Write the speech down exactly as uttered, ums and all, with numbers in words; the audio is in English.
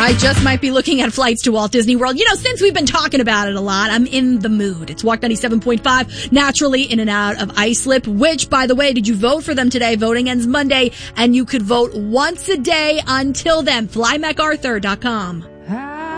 I just might be looking at flights to Walt Disney World. You know, since we've been talking about it a lot, I'm in the mood. It's Walk ninety-seven point five, naturally in and out of Islip, which, by the way, did you vote for them today? Voting ends Monday, and you could vote once a day until then. fly mac arthur dot com.